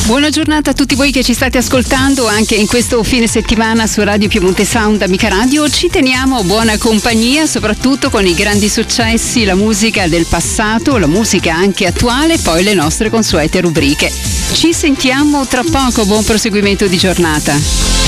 Buona giornata a tutti voi che ci state ascoltando anche in questo fine settimana su Radio Piemonte Sound, Amica Radio. Ci teniamo buona compagnia, soprattutto con i grandi successi, la musica del passato, la musica anche attuale, poi le nostre consuete rubriche. Ci sentiamo tra poco, buon proseguimento di giornata.